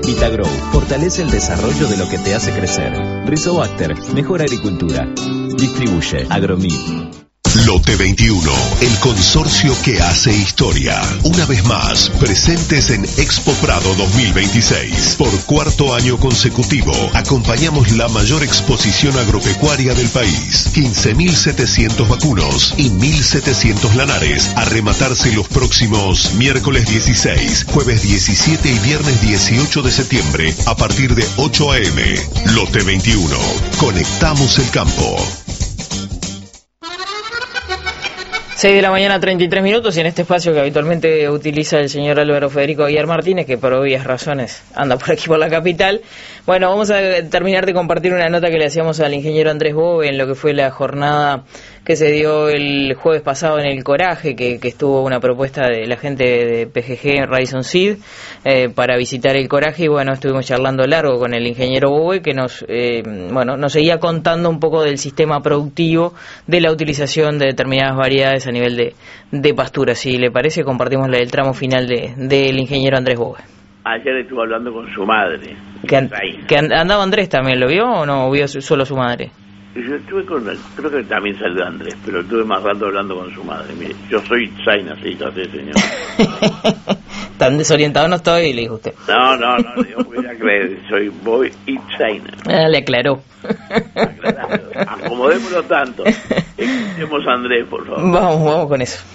Vitagrow fortalece el desarrollo de lo que te hace crecer. Rizobacter mejora agricultura. Distribuye Agromid. Lote 21, el consorcio que hace historia. Una vez más, presentes en Expo Prado 2026. Por cuarto año consecutivo, acompañamos la mayor exposición agropecuaria del país. 15.700 vacunos y 1.700 lanares a rematarse los próximos miércoles 16, jueves 17 y viernes 18 de septiembre a partir de 8 a.m. Lote 21, conectamos el campo. 6 de la mañana, 33 minutos, y en este espacio que habitualmente utiliza el señor Álvaro Federico Aguiar Martínez, que por obvias razones anda por aquí por la capital. Bueno, vamos a terminar de compartir una nota que le hacíamos al ingeniero Andrés Bove en lo que fue la jornada que se dio el jueves pasado en el Coraje, que estuvo una propuesta de la gente de PGG Radisson Seed para visitar el Coraje, y bueno, estuvimos charlando largo con el ingeniero Bove, que nos seguía contando un poco del sistema productivo, de la utilización de determinadas variedades a nivel de pastura. Si le parece, compartimos el tramo final del ingeniero Andrés Bove. Ayer estuve hablando con su madre. Que andaba Andrés también, ¿lo vio o no vio solo su madre? Yo estuve con él, creo que también salió Andrés, pero estuve más rato hablando con su madre. Mire, yo soy China, sí, ya sé, señor. Tan desorientado no estoy, le dijo usted. No, yo voy a creer, soy Boy y China. Le aclaró. Acomodémoslo tanto. Escuchemos a Andrés, por favor. Vamos con eso.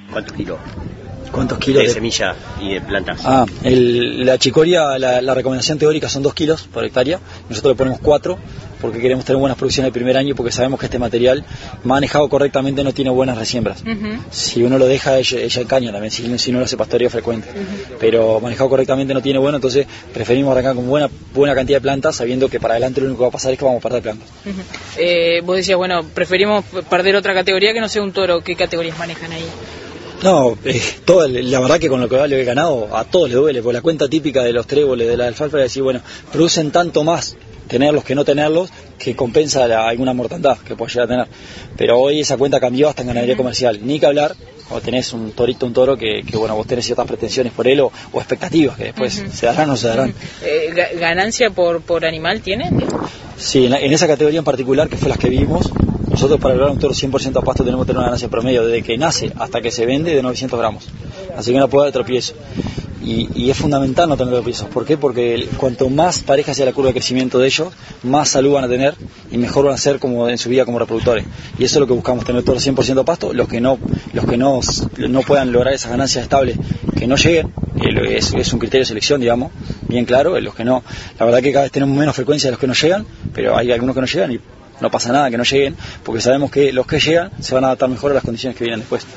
¿Cuántos kilos de semilla y de plantas? La chicoria, la recomendación teórica son 2 kilos por hectárea. Nosotros le ponemos 4 porque queremos tener buenas producciones el primer año, porque sabemos que este material manejado correctamente no tiene buenas resiembras. Si uno lo deja, ella encaña también, si no lo hace pastoreo frecuente. Pero manejado correctamente no tiene bueno, entonces preferimos arrancar con buena cantidad de plantas, sabiendo que para adelante lo único que va a pasar es que vamos a perder plantas. Vos decías, preferimos perder otra categoría que no sea un toro. ¿Qué categorías manejan ahí? No, la verdad que con lo que vale el ganado a todos les duele, porque la cuenta típica de los tréboles, de la alfalfa, es decir, producen tanto más tenerlos que no tenerlos, que compensa alguna mortandad que pueda llegar a tener. Pero hoy esa cuenta cambió hasta en ganadería comercial. Ni que hablar cuando tenés un toro que vos tenés ciertas pretensiones por él o expectativas que después se darán o no se darán. ¿Ganancia por animal tienen? Sí, en esa categoría en particular, que fue las que vimos, nosotros para lograr un toro 100% a pasto tenemos que tener una ganancia promedio desde que nace hasta que se vende de 900 gramos. Así que no puede haber tropiezo. Y es fundamental no tener tropiezos. ¿Por qué? Porque cuanto más pareja sea la curva de crecimiento de ellos, más salud van a tener y mejor van a ser como en su vida como reproductores. Y eso es lo que buscamos, tener toro 100% a pasto. Los que no puedan lograr esas ganancias estables, que no lleguen, es un criterio de selección, digamos, bien claro. Los que no, la verdad que cada vez tenemos menos frecuencia de los que no llegan, pero hay algunos que no llegan y no pasa nada que no lleguen, porque sabemos que los que llegan se van a adaptar mejor a las condiciones que vienen después.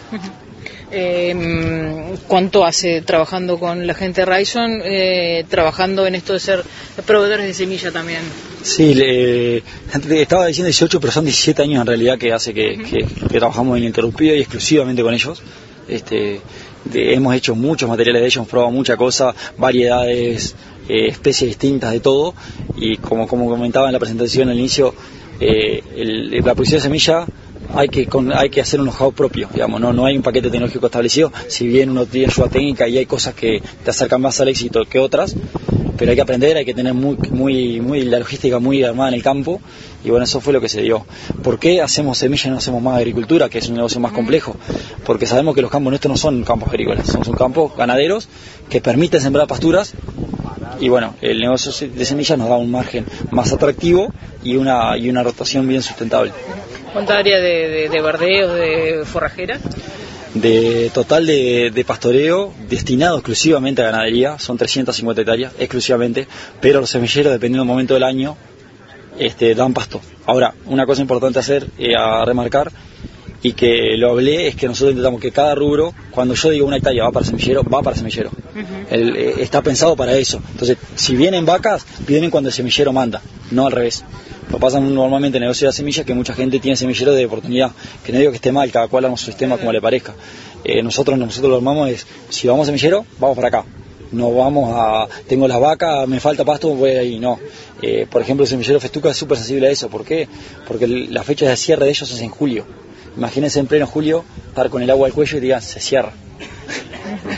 ¿Cuánto hace trabajando con la gente de Radisson, trabajando en esto de ser proveedores de semilla también? Sí, estaba diciendo 18, pero son 17 años en realidad que hace que trabajamos ininterrumpido y exclusivamente con ellos. Hemos hecho muchos materiales de ellos, hemos probado muchas cosas, variedades, especies distintas de todo, y como comentaba en la presentación al inicio, la producción de semilla hay que hacer un know-how propio, digamos, no hay un paquete tecnológico establecido. Si bien uno tiene ayuda técnica y hay cosas que te acercan más al éxito que otras, pero hay que aprender, hay que tener muy la logística muy armada en el campo, y eso fue lo que se dio. ¿Por qué hacemos semilla y no hacemos más agricultura, que es un negocio más complejo? Porque sabemos que los campos nuestros no son campos agrícolas, son campos ganaderos que permiten sembrar pasturas, y el negocio de semillas nos da un margen más atractivo y una rotación bien sustentable. ¿Cuánta área de verdeos, de forrajeras? De total de pastoreo destinado exclusivamente a ganadería son 350 hectáreas exclusivamente, pero los semilleros, dependiendo del momento del año, dan pasto. Ahora, una cosa importante a remarcar, y que lo hablé, es que nosotros intentamos que cada rubro, cuando yo digo una hectárea va para semillero, va para semillero. Está pensado para eso. Entonces, si vienen vacas, vienen cuando el semillero manda, no al revés. Lo pasa normalmente en el negocio de la semilla, que mucha gente tiene semilleros de oportunidad, que no digo que esté mal, cada cual arma su sistema como le parezca. Nosotros lo armamos si vamos a semillero, vamos para acá. No vamos tengo las vacas, me falta pasto, voy ahí, no. Por ejemplo, el semillero Festuca es súper sensible a eso. ¿Por qué? Porque la fecha de cierre de ellos es en julio. Imagínense en pleno julio estar con el agua al cuello y digan, se cierra.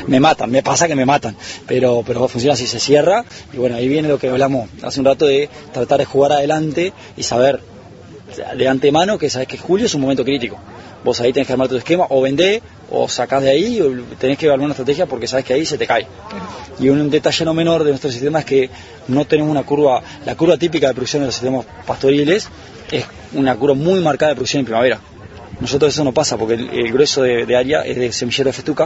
me matan, me pasa que me matan, pero funciona así, se cierra, y bueno, ahí viene lo que hablamos hace un rato de tratar de jugar adelante y saber de antemano que sabes que julio es un momento crítico. Vos ahí tenés que armar tu esquema, o vendés, o sacás de ahí, o tenés que armar una estrategia porque sabes que ahí se te cae. Y un detalle no menor de nuestro sistema es que no tenemos una curva, la curva típica de producción de los sistemas pastoriles es una curva muy marcada de producción en primavera. Nosotros eso no pasa porque el grueso de área es de semillero de festuca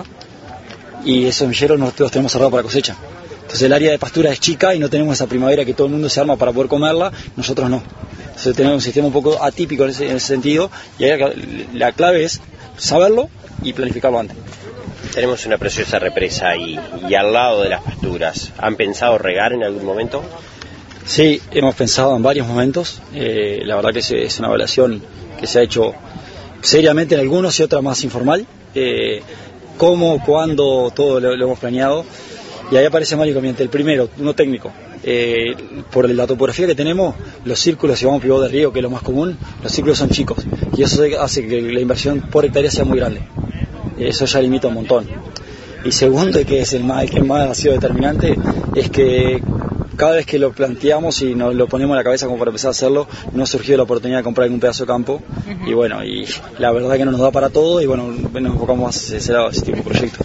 y esos semilleros nosotros tenemos cerrado para cosecha. Entonces el área de pastura es chica y no tenemos esa primavera que todo el mundo se arma para poder comerla, nosotros no. Entonces tenemos un sistema un poco atípico en ese sentido y ahí la clave es saberlo y planificarlo antes. Tenemos una preciosa represa y al lado de las pasturas. ¿Han pensado regar en algún momento? Sí, hemos pensado en varios momentos. La verdad que es una evaluación que se ha hecho seriamente en algunos y otras más informal. Cómo, cuándo, todo lo hemos planeado. Y ahí aparece Mario Comiente. El primero, uno técnico. Por la topografía que tenemos, los círculos, si vamos a pivot de río, que es lo más común, los círculos son chicos. Y eso hace que la inversión por hectárea sea muy grande. Eso ya limita un montón. Y segundo, y que es el que más ha sido determinante, es que cada vez que lo planteamos y nos lo ponemos en la cabeza como para empezar a hacerlo, nos surgió la oportunidad de comprar algún pedazo de campo. Y bueno, y la verdad que no nos da para todo y bueno, nos enfocamos a ese tipo de proyecto.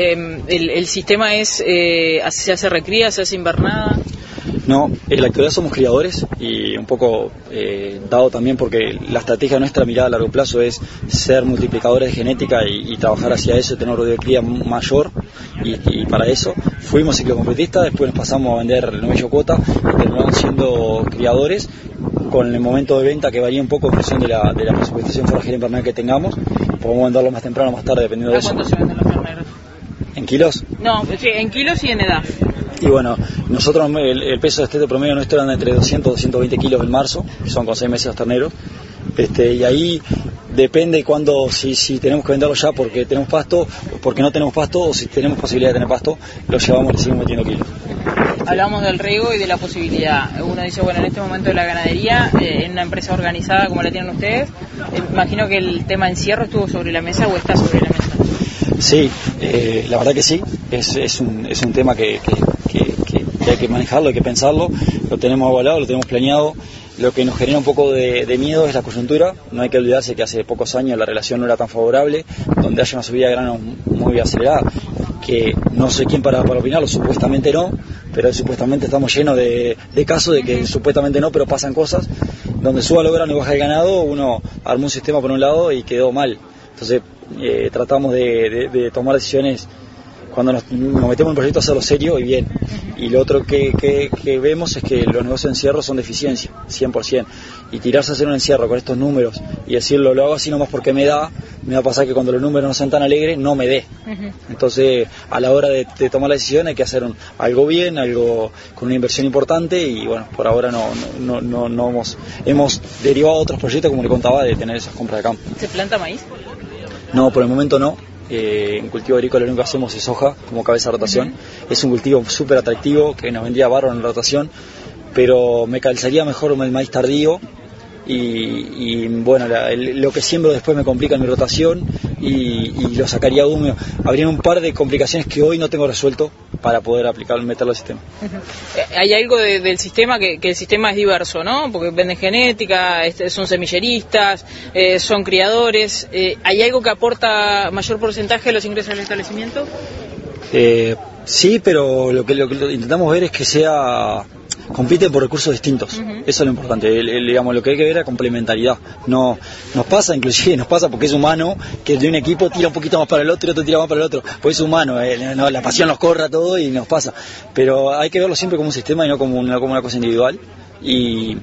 ¿El sistema se hace recría, se hace invernada? No, en la actualidad somos criadores y un poco dado también porque la estrategia nuestra mirada a largo plazo es ser multiplicadores de genética y trabajar hacia eso, tener un de cría mayor y para eso fuimos ciclocompletistas, después nos pasamos a vender el novillo cuota y terminamos siendo criadores con el momento de venta que varía un poco en función de la presupuestación forrajera invernal que tengamos, podemos venderlo más temprano o más tarde dependiendo de eso. ¿Cuánto se venden los terneros? ¿En kilos? No, sí, en kilos y en edad. Y bueno, nosotros el peso de destete promedio nuestro anda entre 200 y 220 kilos en marzo, que son con 6 meses los terneros, y ahí depende cuando, si tenemos que venderlo ya porque tenemos pasto, o porque no tenemos pasto, o si tenemos posibilidad de tener pasto, lo llevamos y le seguimos metiendo kilos. Hablamos del riego y de la posibilidad. Uno dice, bueno, en este momento de la ganadería, en una empresa organizada como la tienen ustedes, imagino que el tema encierro estuvo sobre la mesa o está sobre la mesa. Sí, la verdad que sí, es un tema que hay que manejarlo, hay que pensarlo, lo tenemos evaluado, lo tenemos planeado. Lo que nos genera un poco de miedo es la coyuntura. No hay que olvidarse que hace pocos años la relación no era tan favorable, donde haya una subida de grano muy acelerada, que no sé quién para opinarlo, supuestamente no, pero supuestamente estamos llenos de casos de que supuestamente no, pero pasan cosas, donde suba los granos y baja el ganado, uno armó un sistema por un lado y quedó mal. Entonces tratamos de tomar decisiones cuando nos metemos en un proyecto, hacerlo serio y bien. Y lo otro que vemos es que los negocios de encierro son de eficiencia, 100%. Y tirarse a hacer un encierro con estos números y decirlo, lo hago así nomás porque me va a pasar que cuando los números no sean tan alegres, no me dé. Entonces, a la hora de tomar la decisión hay que hacer algo bien, algo con una inversión importante y bueno, por ahora no hemos derivado a otros proyectos, como le contaba, de tener esas compras de campo. ¿Se planta maíz? No, por el momento no. En cultivo agrícola lo único que hacemos es soja como cabeza de rotación. Es un cultivo súper atractivo que nos vendría bárbaro en rotación, pero me calzaría mejor el maíz tardío y bueno, lo que siembro después me complica en mi rotación y lo sacaría húmedo. Habría un par de complicaciones que hoy no tengo resuelto para poder meterlo al sistema. Hay algo del sistema que el sistema es diverso, ¿no? Porque venden genética, son semilleristas, son criadores. ¿Hay algo que aporta mayor porcentaje de los ingresos del establecimiento? Sí, pero lo que intentamos ver es que compiten por recursos distintos. Eso es lo importante. Digamos, lo que hay que ver es la complementariedad. No nos pasa porque es humano que de un equipo tira un poquito más para el otro y otro tira más para el otro, pues es humano, la pasión nos corre a todo y nos pasa, pero hay que verlo siempre como un sistema y no como una cosa individual. Y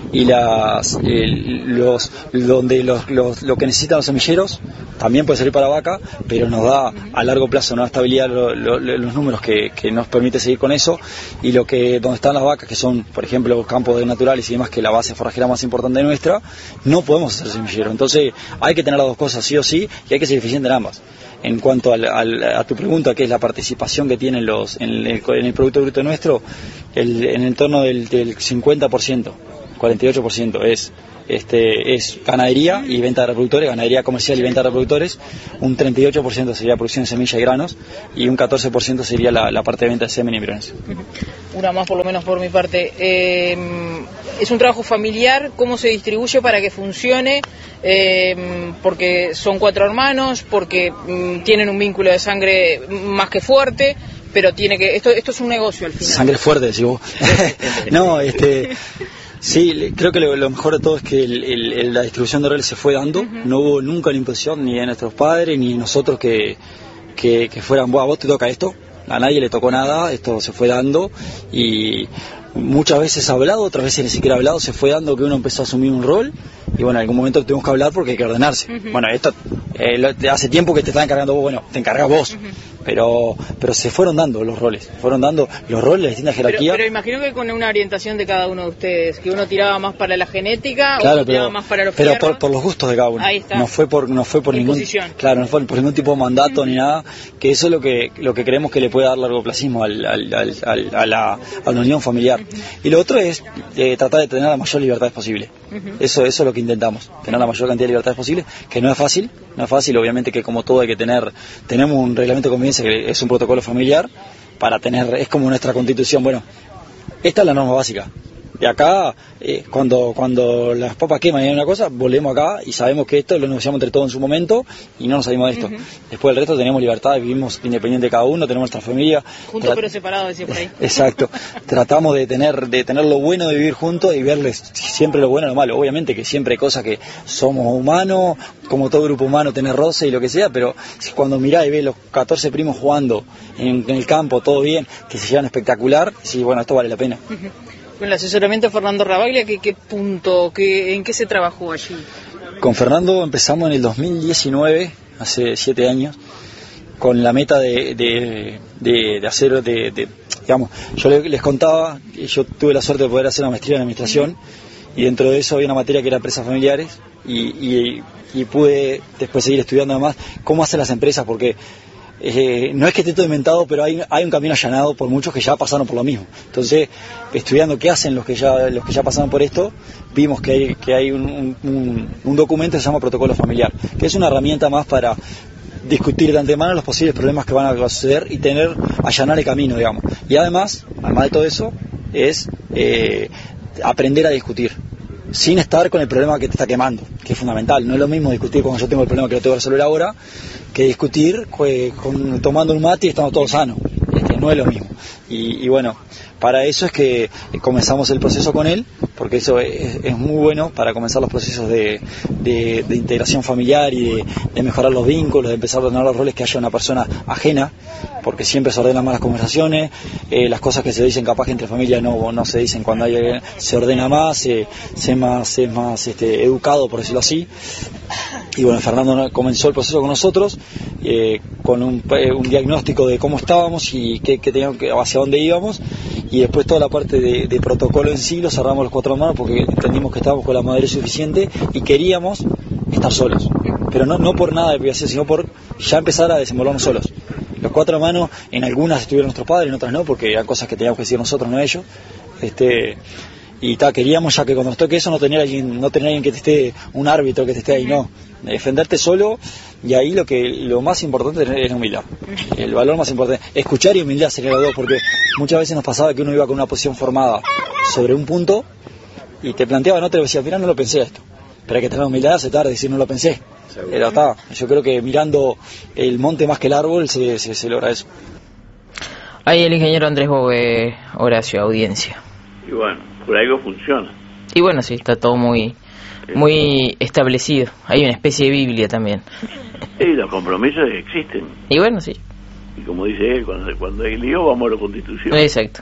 lo que necesitan los semilleros también puede servir para vaca, pero nos da a largo plazo una estabilidad los números que nos permite seguir con eso, y donde están las vacas, que son por ejemplo los campos naturales y demás, que es la base forrajera más importante nuestra, no podemos hacer semillero. Entonces hay que tener las dos cosas sí o sí y hay que ser eficiente en ambas. En cuanto a tu pregunta, que es la participación que tienen en el Producto Bruto nuestro, en el entorno del 50%, 48% es es ganadería y venta de reproductores, ganadería comercial y venta de reproductores. Un 38% sería producción de semilla y granos y un 14% sería la parte de venta de semen y embriones. Una más por lo menos por mi parte. Es un trabajo familiar, ¿cómo se distribuye para que funcione? Porque son 4 hermanos, porque tienen un vínculo de sangre más que fuerte, pero tiene que esto es un negocio al final. Sangre fuerte, decís vos. No, sí, creo que lo mejor de todo es que la distribución de roles se fue dando. No hubo nunca la imposición ni de nuestros padres ni de nosotros que fueran, a vos te toca esto. A nadie le tocó nada, esto se fue dando y muchas veces hablado, otras veces ni siquiera hablado, se fue dando que uno empezó a asumir un rol y bueno, en algún momento tuvimos que hablar porque hay que ordenarse. Bueno, esto hace tiempo que te están encargando vos, bueno, te encargas vos, pero se fueron dando los roles, las distintas jerarquías. Pero imagino que con una orientación de cada uno de ustedes, que uno tiraba más para la genética, claro, o tiraba más para los pero fierros. por los gustos de cada uno. Ahí está. No fue por ningún, claro, no fue por ningún tipo de mandato ni nada, que eso es lo que creemos que le puede dar largoplacismo a la unión familiar. Y lo otro es tratar de tener la mayor libertad posible. Eso es lo que intentamos, tener la mayor cantidad de libertades posible, que no es fácil, obviamente que como todo hay que tenemos un reglamento de convivencia que es un protocolo familiar para es como nuestra constitución. Bueno, esta es la norma básica. De acá, cuando las papas queman y hay una cosa, volvemos acá y sabemos que esto lo negociamos entre todos en su momento y no nos salimos de esto. Después del resto tenemos libertad, vivimos independiente de cada uno, tenemos nuestra familia. Juntos pero separados, decía por ahí. Exacto. Tratamos de tener lo bueno de vivir juntos y verles siempre lo bueno y lo malo. Obviamente que siempre hay cosas que somos humanos, como todo grupo humano, tener roce y lo que sea, pero cuando mirás y ves los 14 primos jugando en el campo, todo bien, que se llevan espectacular, sí, bueno, esto vale la pena. Con el asesoramiento de Fernando Rabaglia, ¿en qué se trabajó allí? Con Fernando empezamos en el 2019, hace 7 años, con la meta de hacer, digamos, yo les contaba, yo tuve la suerte de poder hacer una maestría en administración y dentro de eso había una materia que era empresas familiares y pude después seguir estudiando además cómo hacen las empresas, porque no es que esté todo inventado, pero hay un camino allanado por muchos que ya pasaron por lo mismo. Entonces, estudiando qué hacen los que ya pasaron por esto, vimos que hay un documento que se llama protocolo familiar, que es una herramienta más para discutir de antemano los posibles problemas que van a suceder y allanar el camino, digamos. Y además de todo eso, es aprender a discutir sin estar con el problema que te está quemando, que es fundamental. No es lo mismo discutir cuando yo tengo el problema que lo tengo que resolver ahora, que discutir tomando un mate y estamos todos sanos. No es lo mismo. Y bueno, para eso es que comenzamos el proceso con él, porque eso es muy bueno para comenzar los procesos de integración familiar y de mejorar los vínculos, de empezar a ordenar los roles, que haya una persona ajena, porque siempre se ordenan más las conversaciones, las cosas que se dicen capaz que entre familia no se dicen, cuando se ordena más, se es más educado, por decirlo así. Y bueno, Fernando comenzó el proceso con nosotros, con un diagnóstico de cómo estábamos y hacia dónde íbamos, y después toda la parte de protocolo en sí lo cerramos los 4 hermanos porque entendimos que estábamos con la madurez suficiente y queríamos estar solos, pero no por nada de privacidad, sino por ya empezar a desenvolvernos solos. Los 4 hermanos, en algunas estuvieron nuestros padres, en otras no, porque eran cosas que teníamos que decir nosotros, no ellos. Queríamos ya que cuando nos toque eso no tener alguien que te esté, un árbitro que te esté ahí, no, defenderte solo. Y ahí lo más importante es la humildad, el valor más importante, escuchar y humildad serían los dos, porque muchas veces nos pasaba que uno iba con una posición formada sobre un punto y te planteaba, no te decía, mira, no lo pensé esto, pero hay que tener la humildad de aceptar, decir no lo pensé. Pero está, yo creo que mirando el monte más que el árbol se logra eso. Ahí el ingeniero Andrés Bove, Horacio, audiencia. Y bueno, por algo funciona. Y bueno, sí, está todo muy establecido. Hay una especie de Biblia también. Y los compromisos existen. Y bueno, sí. Y como dice él, cuando hay lío, vamos a la Constitución. Exacto.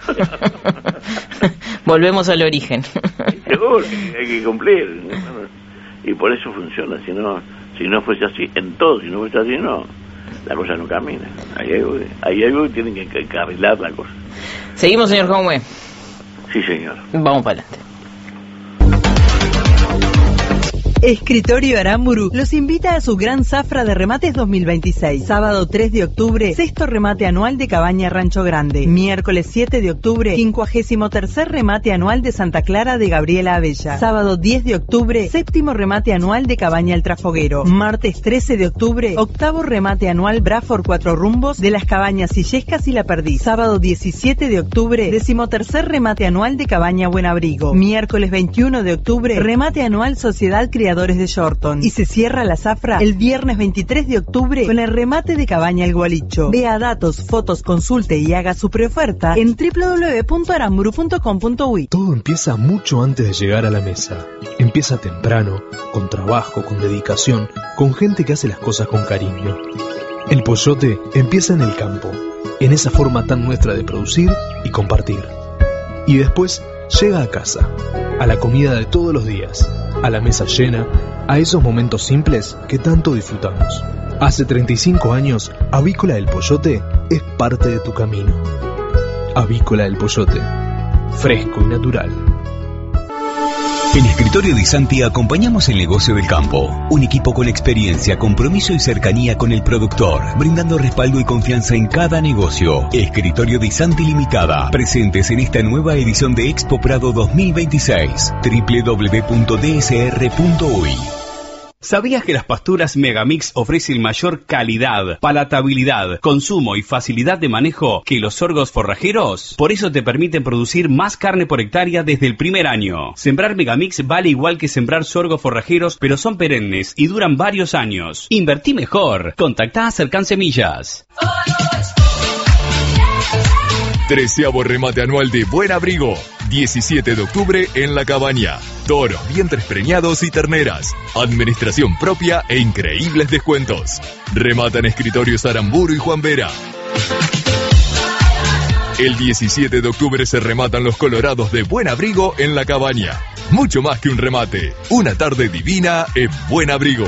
Volvemos al origen. Seguro, hay que cumplir. Y por eso funciona. Si no fuese así, en todo, si no fuese así, no, la cosa no camina. Hay algo que tienen que encarrilar la cosa. ¿Seguimos, señor Jaume? Sí, señor. Vamos para adelante. Escritorio Aramburu los invita a su gran zafra de remates 2026. Sábado 3 de octubre, sexto remate anual de Cabaña Rancho Grande. Miércoles 7 de octubre, 53º remate anual de Santa Clara de Gabriela Abella. Sábado 10 de octubre, séptimo remate anual de Cabaña El Trafoguero. Martes 13 de octubre, octavo remate anual Braford Cuatro Rumbos de las Cabañas Illescas y La Perdiz. Sábado 17 de octubre, 13º remate anual de Cabaña Buenabrigo. Miércoles 21 de octubre, remate anual Sociedad Criadores de Shorton. Y se cierra la zafra el viernes 23 de octubre con el remate de Cabaña El Gualicho. Vea datos, fotos, consulte y haga su preoferta en www.aramburu.com.uy. Todo empieza mucho antes de llegar a la mesa. Empieza temprano, con trabajo, con dedicación, con gente que hace las cosas con cariño. El pollote empieza en el campo, en esa forma tan nuestra de producir y compartir. Y después llega a casa, a la comida de todos los días, a la mesa llena, a esos momentos simples que tanto disfrutamos. Hace 35 años, Avícola del Pollote es parte de tu camino. Avícola del Pollote, fresco y natural. En Escritorio Di Santi acompañamos el negocio del campo. Un equipo con experiencia, compromiso y cercanía con el productor, brindando respaldo y confianza en cada negocio. Escritorio Di Santi Limitada, presentes en esta nueva edición de Expo Prado 2026. www.dsr.uy. ¿Sabías que las pasturas Megamix ofrecen mayor calidad, palatabilidad, consumo y facilidad de manejo que los sorgos forrajeros? Por eso te permiten producir más carne por hectárea desde el primer año. Sembrar Megamix vale igual que sembrar sorgos forrajeros, pero son perennes y duran varios años. Invertí mejor. Contactá a Cercan Semillas. 13º remate anual de Buen Abrigo, 17 de octubre en La Cabaña. Toros, vientres preñados y terneras. Administración propia e increíbles descuentos. Rematan Escritorios Aramburu y Juan Vera. El 17 de octubre se rematan los colorados de Buen Abrigo en La Cabaña. Mucho más que un remate, una tarde divina en Buen Abrigo.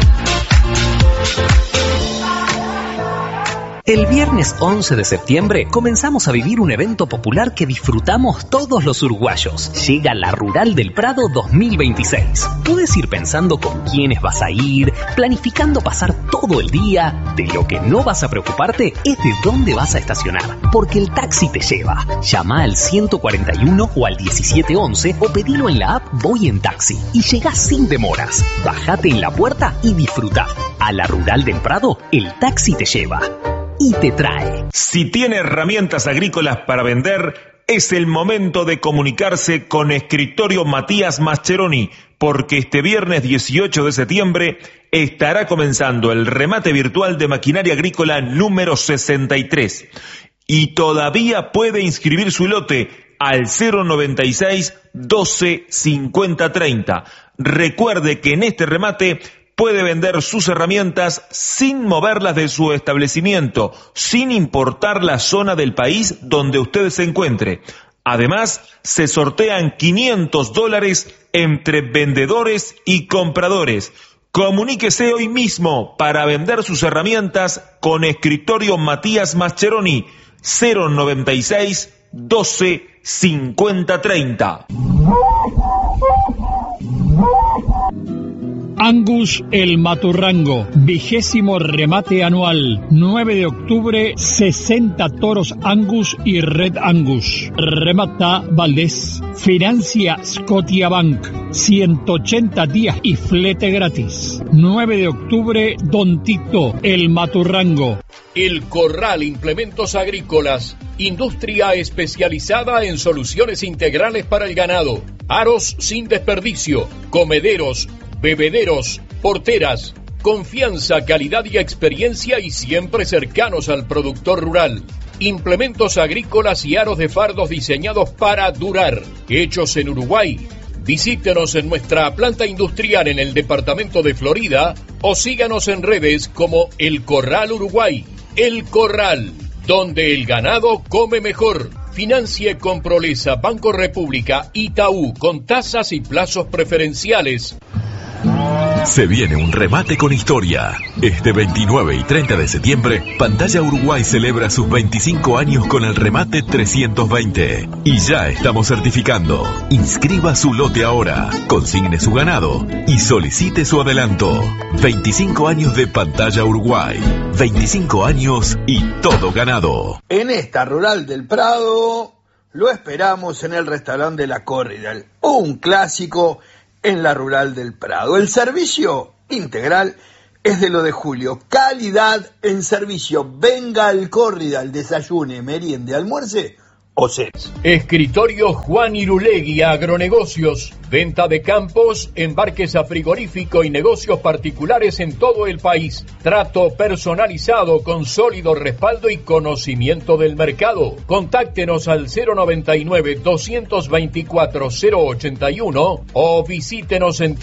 El viernes 11 de septiembre comenzamos a vivir un evento popular que disfrutamos todos los uruguayos. Llega la Rural del Prado 2026. Puedes ir pensando con quiénes vas a ir, planificando pasar todo el día. De lo que no vas a preocuparte es de dónde vas a estacionar, porque el taxi te lleva. Llama al 141 o al 1711 o pedilo en la app Voy en Taxi y llegás sin demoras. Bájate en la puerta y disfrutá. A la Rural del Prado, el taxi te lleva y te trae. Si tiene herramientas agrícolas para vender, es el momento de comunicarse con Escritorio Matías Mascheroni, porque este viernes 18 de septiembre estará comenzando el remate virtual de maquinaria agrícola número 63. Y todavía puede inscribir su lote al 096 12 50 30. Recuerde que en este remate puede vender sus herramientas sin moverlas de su establecimiento, sin importar la zona del país donde usted se encuentre. Además, se sortean $500 entre vendedores y compradores. Comuníquese hoy mismo para vender sus herramientas con Escritorio Matías Mascheroni, 096 12 50 30. Angus El Maturrango, 20º remate anual, 9 de octubre, 60 toros Angus y Red Angus. Remata Valdés, financia Scotiabank, 180 días y flete gratis. 9 de octubre, Don Tito El Maturrango. El Corral Implementos Agrícolas, industria especializada en soluciones integrales para el ganado, aros sin desperdicio, comederos, bebederos, porteras, confianza, calidad y experiencia y siempre cercanos al productor rural. Implementos agrícolas y aros de fardos diseñados para durar, hechos en Uruguay. Visítenos en nuestra planta industrial en el departamento de Florida o síganos en redes como El Corral Uruguay. El Corral, donde el ganado come mejor. Financie con Prolesa, Banco República, Itaú, con tasas y plazos preferenciales. Se viene un remate con historia. Este 29 y 30 de septiembre, Pantalla Uruguay celebra sus 25 años con el remate 320. Y ya estamos certificando. Inscriba su lote ahora, consigne su ganado y solicite su adelanto. 25 años de Pantalla Uruguay. 25 años y todo ganado. En esta Rural del Prado, lo esperamos en el restaurante de La Corridal, un clásico en la Rural del Prado. El servicio integral es de lo de Julio. Calidad en servicio. Venga al Corridal, desayune, meriende, almuerce o cene. Escritorio Juan Irulegui Agronegocios. Venta de campos, embarques a frigorífico y negocios particulares en todo el país. Trato personalizado con sólido respaldo y conocimiento del mercado. Contáctenos al 099-224-081 o visítenos en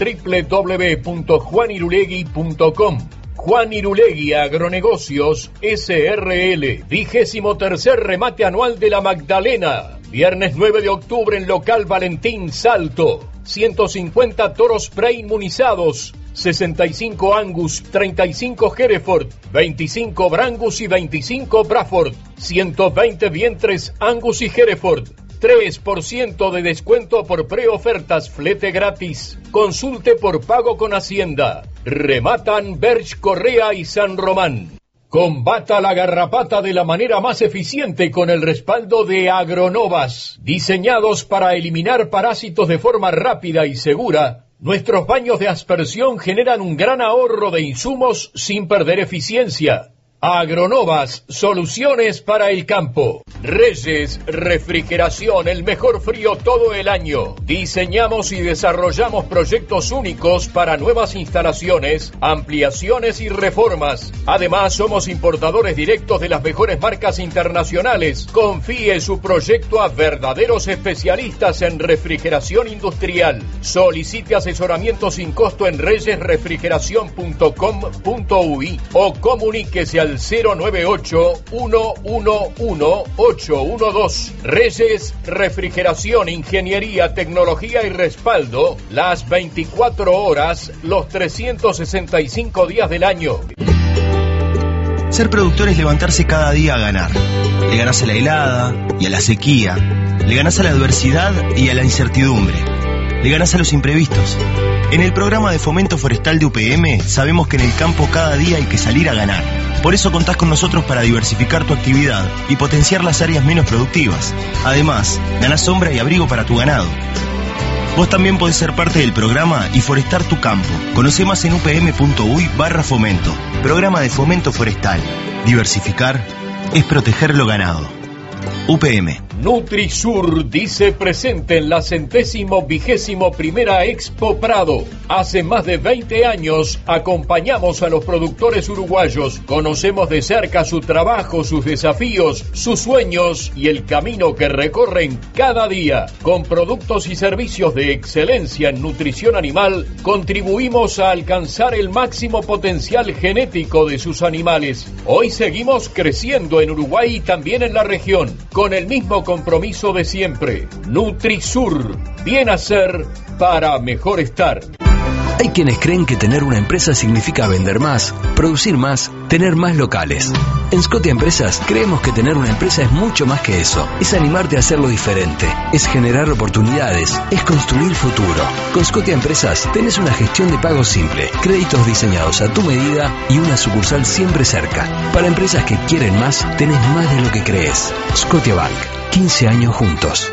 www.juanirulegui.com. Juan Irulegui Agronegocios SRL. 23º remate anual de la Magdalena. Viernes 9 de octubre en local Valentín Salto. 150 toros preinmunizados, 65 Angus, 35 Hereford, 25 Brangus y 25 Braford, 120 vientres Angus y Hereford, 3% de descuento por preofertas, flete gratis. Consulte por pago con Hacienda. Rematan Berch Correa y San Román. Combata la garrapata de la manera más eficiente con el respaldo de Agronovas. Diseñados para eliminar parásitos de forma rápida y segura, nuestros baños de aspersión generan un gran ahorro de insumos sin perder eficiencia. Agronovas, soluciones para el campo. Reyes Refrigeración, el mejor frío todo el año. Diseñamos y desarrollamos proyectos únicos para nuevas instalaciones, ampliaciones y reformas. Además, somos importadores directos de las mejores marcas internacionales. Confíe su proyecto a verdaderos especialistas en refrigeración industrial. Solicite asesoramiento sin costo en reyesrefrigeración.com.uy o comuníquese al 098-111-812. Reyes Refrigeración, ingeniería, tecnología y respaldo, las 24 horas, los 365 días del año. Ser productor es levantarse cada día a ganar. Le ganás a la helada y a la sequía. Le ganás a la adversidad y a la incertidumbre. Le ganás a los imprevistos. En el programa de fomento forestal de UPM sabemos que en el campo cada día hay que salir a ganar. Por eso contás con nosotros para diversificar tu actividad y potenciar las áreas menos productivas. Además, ganás sombra y abrigo para tu ganado. Vos también podés ser parte del programa y forestar tu campo. Conoce más en upm.uy/fomento. Programa de fomento forestal. Diversificar es proteger lo ganado. UPM. Nutrisur dice presente en la 121ª Expo Prado. Hace más de 20 años acompañamos a los productores uruguayos. Conocemos de cerca su trabajo, sus desafíos, sus sueños y el camino que recorren cada día. Con productos y servicios de excelencia en nutrición animal, contribuimos a alcanzar el máximo potencial genético de sus animales. Hoy seguimos creciendo en Uruguay y también en la región, con el mismo compromiso de siempre. Nutrisur, bien hacer para mejor estar. Hay quienes creen que tener una empresa significa vender más, producir más, tener más locales. En Scotia Empresas creemos que tener una empresa es mucho más que eso. Es animarte a hacerlo diferente, es generar oportunidades, es construir futuro. Con Scotia Empresas tenés una gestión de pago simple, créditos diseñados a tu medida y una sucursal siempre cerca. Para empresas que quieren más, tenés más de lo que crees. Scotia Bank, 15 años juntos.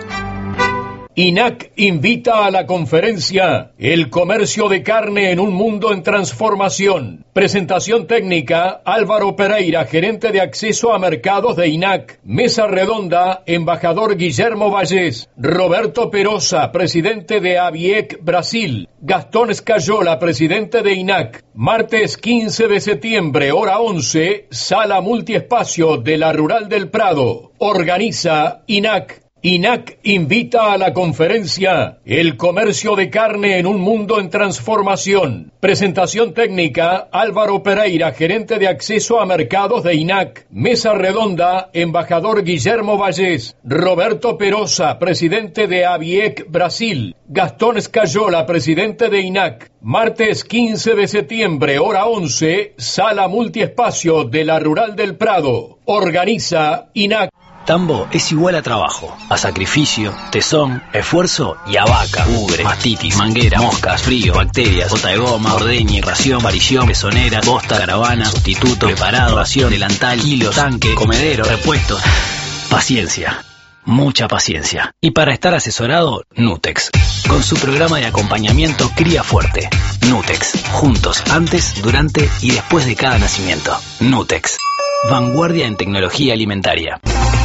INAC invita a la conferencia El comercio de carne en un mundo en transformación. Presentación técnica, Álvaro Pereira, gerente de acceso a mercados de INAC. Mesa redonda, embajador Guillermo Vallés. Roberto Perosa, presidente de ABIEC Brasil. Gastón Escayola, presidente de INAC. Martes 15 de septiembre, hora 11, sala multiespacio de la Rural del Prado. Organiza INAC. INAC invita a la conferencia El comercio de carne en un mundo en transformación. Presentación técnica, Álvaro Pereira, gerente de acceso a mercados de INAC. Mesa redonda, embajador Guillermo Vallés. Roberto Perosa, presidente de ABIEC Brasil. Gastón Escayola, presidente de INAC. Martes 15 de septiembre, hora 11, sala multiespacio de la Rural del Prado. Organiza INAC. Tambo es igual a trabajo, a sacrificio, tesón, esfuerzo y a vaca, mugre, mastitis, manguera, moscas, frío, bacterias, bota de goma, ordeña, ración, parición, pezonera, bosta, caravana, sustituto, preparado, ración, delantal, kilos, tanque, comedero, repuestos. Paciencia, mucha paciencia. Y para estar asesorado, Nutex, con su programa de acompañamiento Cría Fuerte. Nutex, juntos, antes, durante y después de cada nacimiento. Nutex, vanguardia en tecnología alimentaria.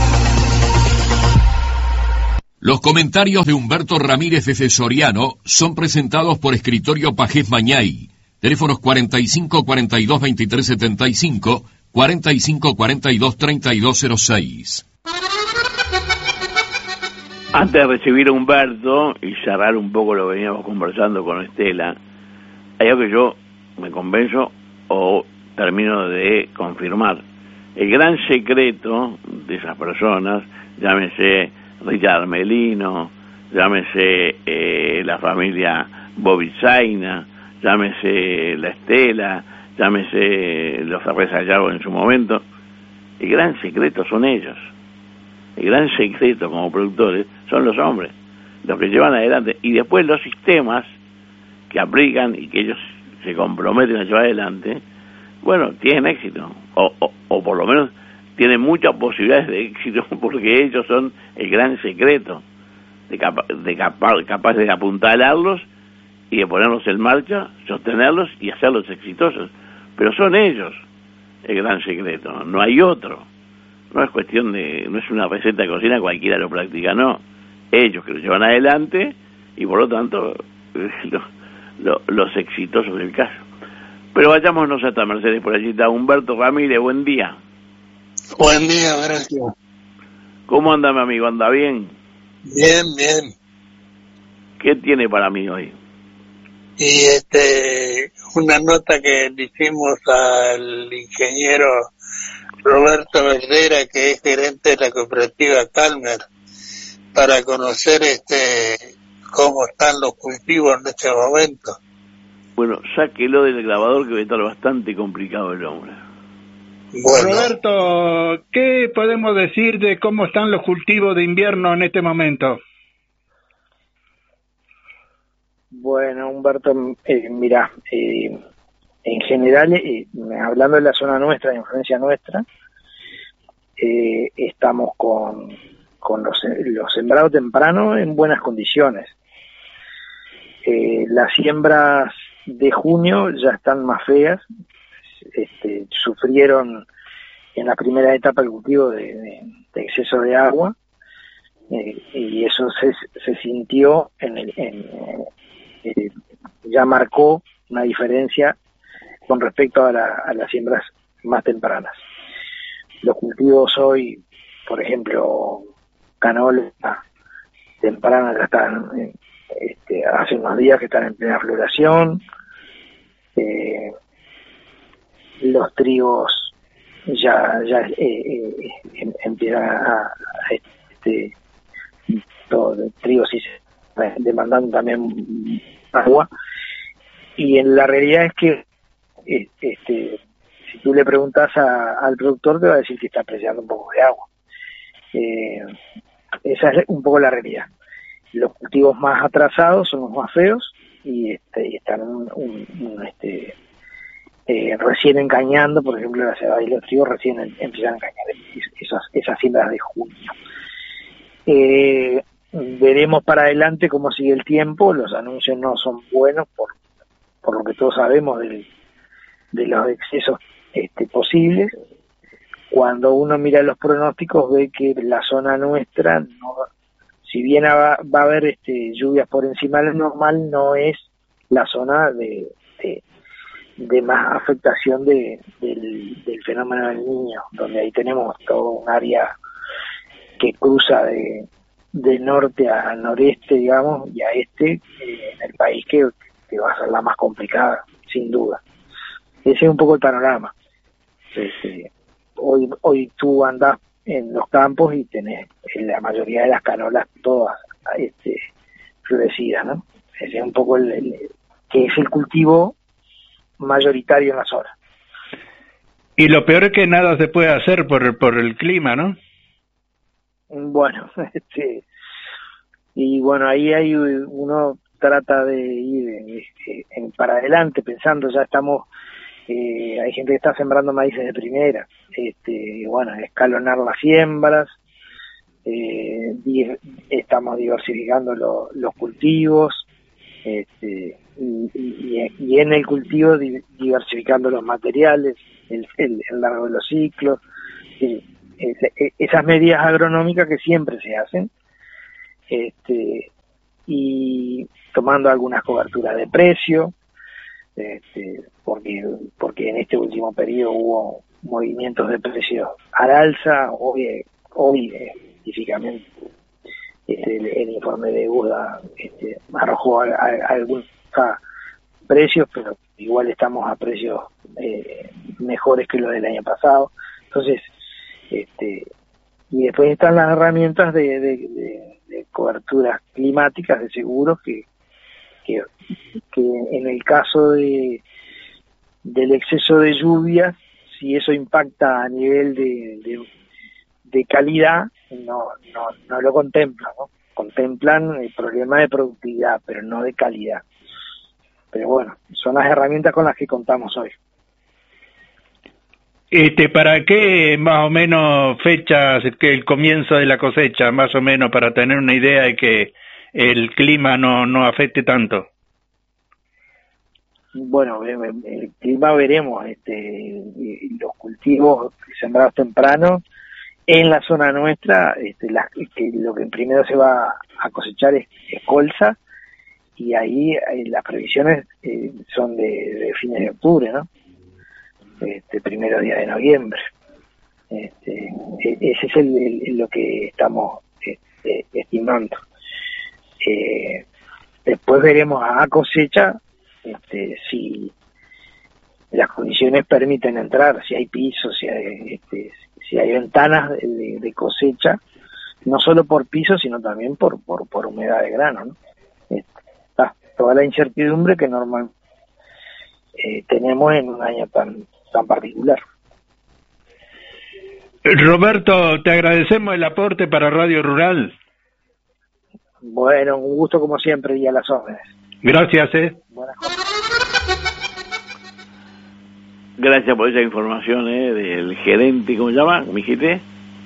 Los comentarios de Humberto Ramírez desde Soriano son presentados por Escritorio Pajés Mañay. Teléfonos 45 42 23 75, 45 42 32 06. Antes de recibir a Humberto y cerrar un poco lo que veníamos conversando con Estela, hay algo que yo me convenzo o termino de confirmar. El gran secreto de esas personas, llámese Richard Melino, llámese la familia Bobizaina, llámese la Estela, llámese los Ferrer Sayago en su momento, el gran secreto son ellos. El gran secreto como productores son los hombres, los que llevan adelante, y después los sistemas que aplican y que ellos se comprometen a llevar adelante, bueno, tienen éxito, o por lo menos tienen muchas posibilidades de éxito, porque ellos son el gran secreto capaces de apuntalarlos y de ponerlos en marcha, sostenerlos y hacerlos exitosos. Pero son ellos el gran secreto, no hay otro. No es cuestión de, no es una receta de cocina, cualquiera lo practica, no. Ellos que lo llevan adelante y por lo tanto los exitosos del caso. Pero vayámonos hasta Mercedes, por allí está Humberto Ramírez, buen día. Buen día, gracias. ¿Cómo anda mi amigo? ¿Anda bien? Bien, bien. ¿Qué tiene para mí hoy? Y una nota que le hicimos al ingeniero Roberto Verdera, que es gerente de la cooperativa Calmer, para conocer cómo están los cultivos en este momento. Bueno, sáquelo del grabador que va a estar bastante complicado el hombre. Bueno. Roberto, ¿qué podemos decir de cómo están los cultivos de invierno en este momento? Bueno, Humberto, mira, en general, hablando de la zona nuestra, de influencia nuestra, estamos con los sembrados tempranos en buenas condiciones. Las siembras de junio ya están más feas, sufrieron en la primera etapa el cultivo de exceso de agua, y eso se sintió ya marcó una diferencia con respecto a las siembras más tempranas. Los cultivos hoy, por ejemplo, canola temprana ya están, hace unos días que están en plena floración. Los trigos ya empiezan a todo el trigo sí demandando también agua, y en la realidad es que si tú le preguntas al productor te va a decir que está apreciando un poco de agua. Esa es un poco la realidad. Los cultivos más atrasados son los más feos y están recién encañando, por ejemplo la cebada y los trigos recién empiezan a encañar esas siembras de junio. Veremos para adelante cómo sigue el tiempo. Los anuncios no son buenos por lo que todos sabemos de los excesos posibles. Cuando uno mira los pronósticos ve que la zona nuestra, si bien va a haber lluvias por encima de lo normal, no es la zona de más afectación del fenómeno del Niño, donde ahí tenemos todo un área que cruza de norte a noreste, digamos, y a este, en el país que va a ser la más complicada, sin duda. Ese es un poco el panorama. Hoy tú andás en los campos y tenés la mayoría de las canolas todas florecidas, ¿no? Ese es un poco que es el cultivo mayoritario en la zona. Y lo peor es que nada se puede hacer por el clima, ¿no? Bueno, y bueno, ahí uno trata de ir para adelante pensando, ya estamos, hay gente que está sembrando maíces de primera, bueno, escalonar las siembras, estamos diversificando los cultivos, y en el cultivo diversificando los materiales, el largo de los ciclos, esas medidas agronómicas que siempre se hacen, y tomando algunas coberturas de precio, porque en este último periodo hubo movimientos de precios al alza. Hoy específicamente el informe de UDA arrojó algunos precios, pero igual estamos a precios mejores que los del año pasado. Entonces, y después están las herramientas de coberturas climáticas, de seguros, que en el caso del exceso de lluvias, si eso impacta a nivel de calidad, no lo contemplan, ¿no? Contemplan el problema de productividad, pero no de calidad. Pero bueno, son las herramientas con las que contamos hoy. ¿Para qué más o menos fechas que el comienzo de la cosecha, más o menos, para tener una idea de que el clima no afecte tanto? Bueno, el clima veremos, los cultivos sembrados temprano en la zona nuestra, lo que primero se va a cosechar es colza, y ahí las previsiones son de fines de octubre, ¿no? Primeros días de noviembre. Ese es lo que estamos estimando. Después veremos a cosecha si las condiciones permiten entrar, si hay pisos, si hay ventanas de cosecha, no solo por piso, sino también por humedad de grano, ¿no? Toda la incertidumbre que normalmente tenemos en un año tan particular. Roberto, te agradecemos el aporte para Radio Rural. Bueno, un gusto como siempre y a las órdenes. Gracias, Gracias por esa información, del gerente, ¿cómo se llama? ¿Me dijiste?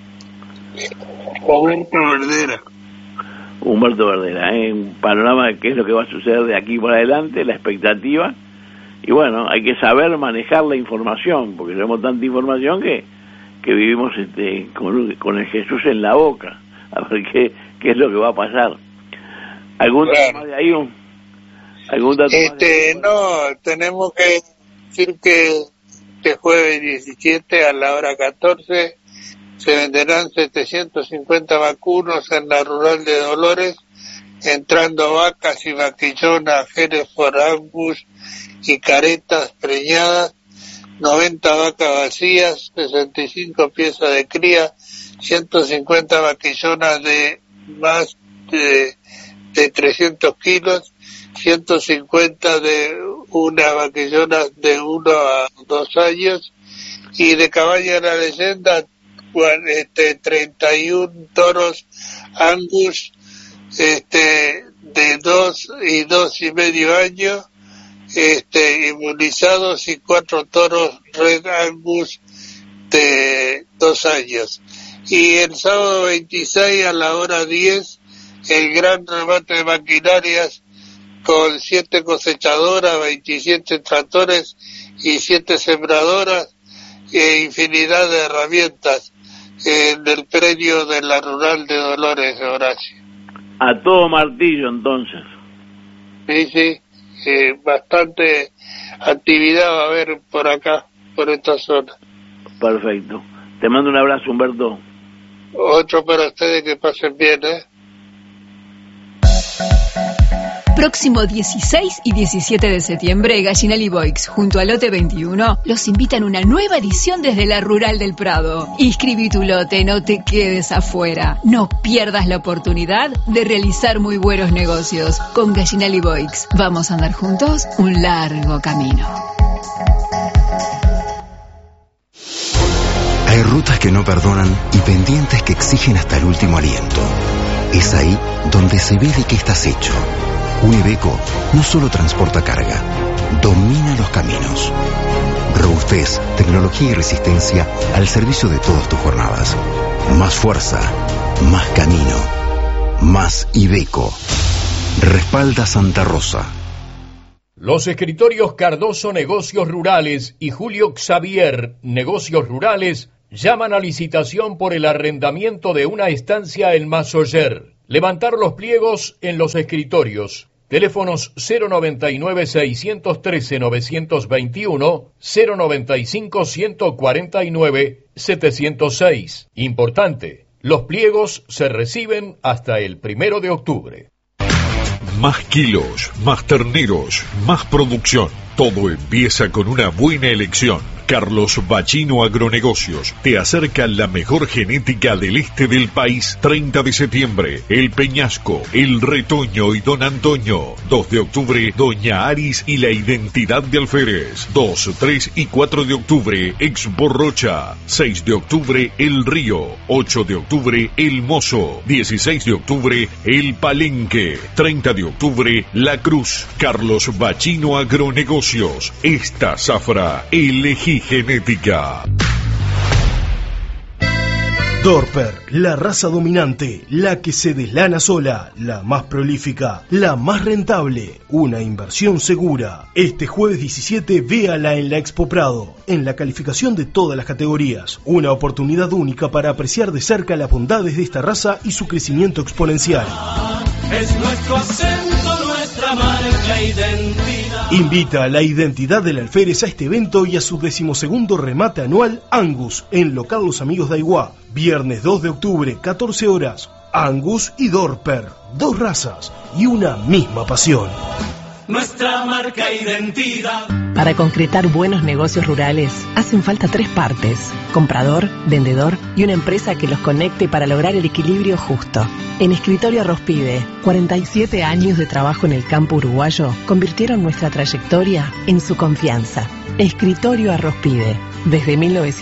Humberto Verdera, un panorama de qué es lo que va a suceder de aquí para adelante, la expectativa. Y bueno, hay que saber manejar la información, porque tenemos tanta información que vivimos con el Jesús en la boca, a ver qué es lo que va a pasar. ¿Algún dato más de ahí? ¿Algún dato más de ahí? No, tenemos que decir que este jueves 17 a la hora 14 se venderán 750 vacunos en la rural de Dolores, entrando vacas y vaquillonas, Hereford Angus y caretas preñadas, 90 vacas vacías, 65 piezas de cría, 150 vaquillonas de más de 300 kilos, 150 de una vaquillona de 1 a 2 años, y de Cabaña La Leyenda 31 toros Angus de 2 y 2,5 años, inmunizados, y 4 toros Red Angus de 2 años. Y el sábado 26 a la hora 10 el gran remate de maquinarias con 7 cosechadoras, 27 tractores y 7 sembradoras e infinidad de herramientas en el predio de la rural de Dolores, Horacio. A todo martillo, entonces. Sí, bastante actividad va a haber por acá, por esta zona. Perfecto. Te mando un abrazo, Humberto. Otro para ustedes, que pasen bien, próximo 16 y 17 de septiembre, Gallinelli Boix, junto al lote 21, los invitan a una nueva edición desde la Rural del Prado. Inscribí tu lote, no te quedes afuera. No pierdas la oportunidad de realizar muy buenos negocios. Con Gallinelli Boix, vamos a andar juntos un largo camino. Hay rutas que no perdonan y pendientes que exigen hasta el último aliento. Es ahí donde se ve de qué estás hecho. Un Iveco no solo transporta carga, domina los caminos. Robustez, tecnología y resistencia al servicio de todas tus jornadas. Más fuerza, más camino, más Iveco. Respalda Santa Rosa. Los escritorios Cardoso Negocios Rurales y Julio Xavier Negocios Rurales llaman a licitación por el arrendamiento de una estancia en Masoyer. Levantar los pliegos en los escritorios. Teléfonos 099-613-921, 095-149-706. Importante, los pliegos se reciben hasta el 1 de octubre. Más kilos, más terneros, más producción. Todo empieza con una buena elección. Carlos Bachino Agronegocios te acerca la mejor genética del este del país. 30 de septiembre, El Peñasco, El Retoño y Don Antonio. 2 de octubre, Doña Aris y la Identidad de Alférez. 2, 3 y 4 de octubre, Expo Rocha. 6 de octubre, El Río. 8 de octubre, El Mozo. 16 de octubre, El Palenque. 30 de octubre, La Cruz. Carlos Bachino Agronegocios. Esta zafra, elegí genética. Dorper, la raza dominante, la que se deslana sola, la más prolífica, la más rentable, una inversión segura. Este jueves 17, véala en la Expo Prado, en la calificación de todas las categorías. Una oportunidad única para apreciar de cerca las bondades de esta raza y su crecimiento exponencial. Es nuestro acento, nuestra marca, identidad. Invita a la Identidad del Alférez a este evento y a su 12º remate anual Angus en local Los Amigos de Aiguá. Viernes 2 de octubre, 14 horas. Angus y Dorper, dos razas y una misma pasión. Nuestra marca, identidad. Para concretar buenos negocios rurales, hacen falta 3 partes: comprador, vendedor y una empresa que los conecte para lograr el equilibrio justo. En Escritorio Arrospide, 47 años de trabajo en el campo uruguayo convirtieron nuestra trayectoria en su confianza. Escritorio Arrospide, desde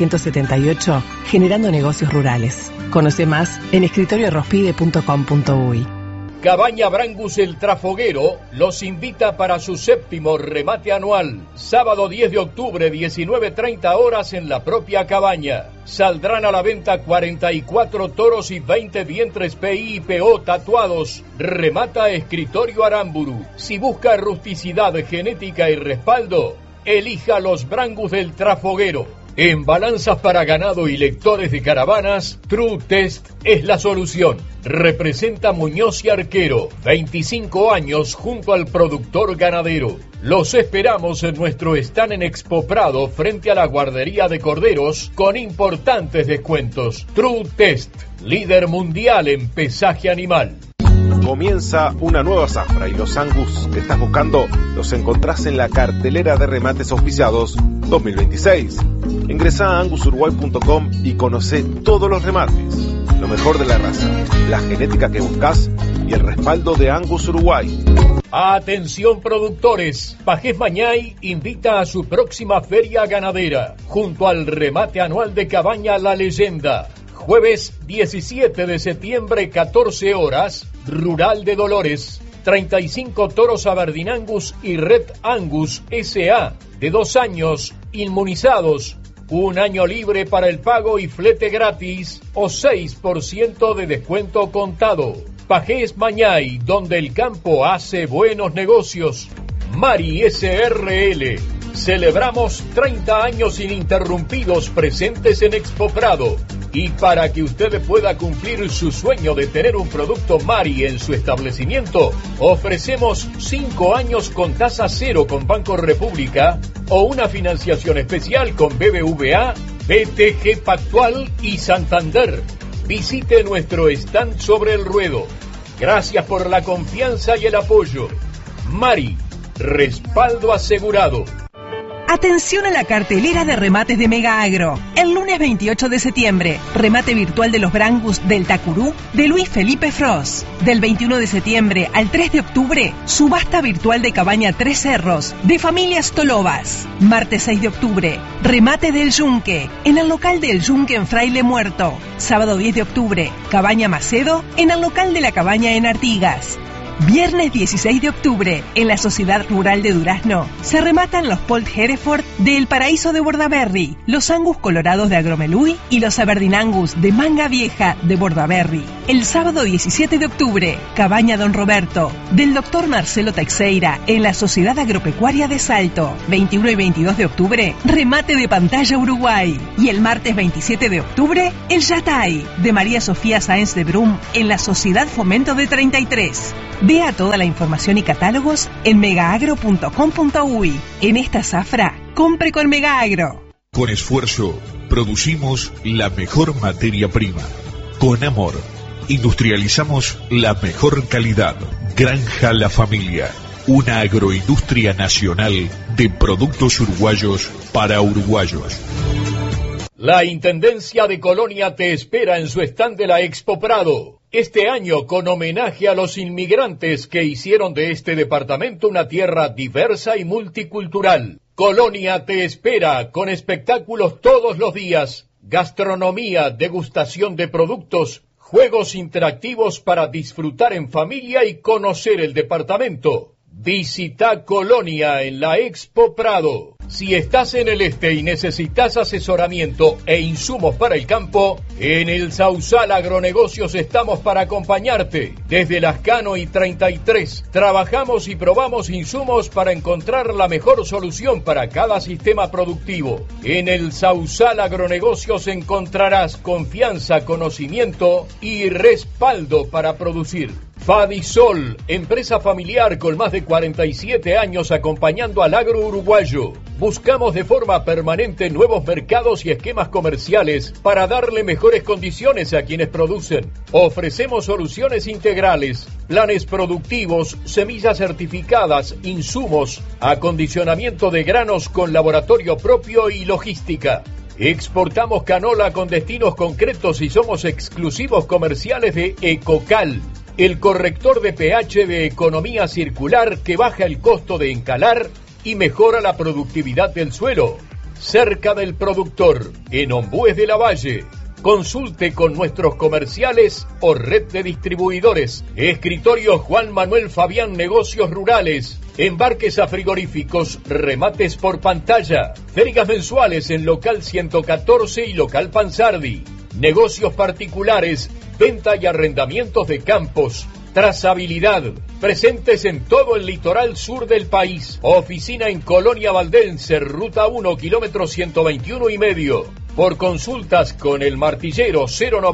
1978, generando negocios rurales. Conoce más en escritorioarrospide.com.uy. Cabaña Brangus El Trafoguero los invita para su 7º remate anual. Sábado 10 de octubre, 19:30 horas en la propia cabaña. Saldrán a la venta 44 toros y 20 vientres PI y PO tatuados. Remata Escritorio Aramburu. Si busca rusticidad, genética y respaldo, elija los Brangus del Trafoguero. En balanzas para ganado y lectores de caravanas, True Test es la solución. Representa Muñoz y Arquero, 25 años junto al productor ganadero. Los esperamos en nuestro stand en Expo Prado frente a la guardería de corderos con importantes descuentos. True Test, líder mundial en pesaje animal. Comienza una nueva zafra y los Angus que estás buscando los encontrás en la cartelera de remates auspiciados 2026. Ingresá a angusuruguay.com y conocé todos los remates, lo mejor de la raza, la genética que buscas y el respaldo de Angus Uruguay. Atención productores, Pajés Mañay invita a su próxima feria ganadera, junto al remate anual de Cabaña La Leyenda. Jueves 17 de septiembre, 14 horas, Rural de Dolores. 35 toros Aberdeen Angus y Red Angus S.A. de 2 años, inmunizados. 1 año libre para el pago y flete gratis o 6% de descuento contado. Pajés Mañay, donde el campo hace buenos negocios. Mari SRL. Celebramos 30 años ininterrumpidos presentes en Expo Prado. Y para que usted pueda cumplir su sueño de tener un producto Mari en su establecimiento, ofrecemos 5 años con tasa cero con Banco República o una financiación especial con BBVA, BTG Pactual y Santander. Visite nuestro stand sobre el ruedo. Gracias por la confianza y el apoyo. Mari, respaldo asegurado. Atención a la cartelera de remates de Mega Agro. El lunes 28 de septiembre, remate virtual de los Brangus del Tacurú de Luis Felipe Frost. Del 21 de septiembre al 3 de octubre, subasta virtual de Cabaña Tres Cerros de Familias Tolobas. Martes 6 de octubre, remate del Yunque en el local del Yunque en Fraile Muerto. Sábado 10 de octubre, Cabaña Macedo en el local de la Cabaña en Artigas. Viernes 16 de octubre, en la Sociedad Rural de Durazno, se rematan los Polt Hereford de El Paraíso de Bordaberry, los Angus Colorados de Agromeluy y los Aberdeen Angus de Manga Vieja de Bordaberry. El sábado 17 de octubre, Cabaña Don Roberto, del Dr. Marcelo Teixeira, en la Sociedad Agropecuaria de Salto. 21 y 22 de octubre, remate de Pantalla Uruguay. Y el martes 27 de octubre, el Yatay, de María Sofía Sáenz de Brum, en la Sociedad Fomento de 33. Vea toda la información y catálogos en megaagro.com.uy. En esta zafra, compre con Megaagro. Con esfuerzo, producimos la mejor materia prima. Con amor, industrializamos la mejor calidad. Granja La Familia, una agroindustria nacional de productos uruguayos para uruguayos. La Intendencia de Colonia te espera en su stand de la Expo Prado. Este año con homenaje a los inmigrantes que hicieron de este departamento una tierra diversa y multicultural. Colonia te espera con espectáculos todos los días, gastronomía, degustación de productos, juegos interactivos para disfrutar en familia y conocer el departamento. Visita Colonia en la Expo Prado. Si estás en el este y necesitas asesoramiento e insumos para el campo, en el Sausal Agronegocios estamos para acompañarte. Desde Lascano y 33, trabajamos y probamos insumos para encontrar la mejor solución para cada sistema productivo. En el Sausal Agronegocios encontrarás confianza, conocimiento y respaldo para producir. Fadisol, empresa familiar con más de 47 años acompañando al agro uruguayo. Buscamos de forma permanente nuevos mercados y esquemas comerciales para darle mejores condiciones a quienes producen. Ofrecemos soluciones integrales, planes productivos, semillas certificadas, insumos, acondicionamiento de granos con laboratorio propio y logística. Exportamos canola con destinos concretos y somos exclusivos comerciales de Ecocal, el corrector de pH de economía circular que baja el costo de encalar y mejora la productividad del suelo. Cerca del productor, en Ombues de la Valle. Consulte con nuestros comerciales o red de distribuidores. Escritorio Juan Manuel Fabián Negocios Rurales. Embarques a frigoríficos, remates por pantalla. Ferias mensuales en local 114 y local Pansardi. Negocios particulares, venta y arrendamientos de campos. Trazabilidad, presentes en todo el litoral sur del país. Oficina en Colonia Valdense, Ruta 1, kilómetro 121 y medio. Por consultas con el martillero